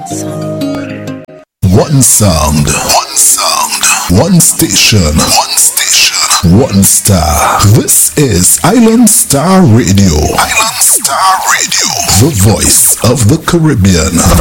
One sound, one station, one star. This is Island Star Radio. The voice of the Caribbean.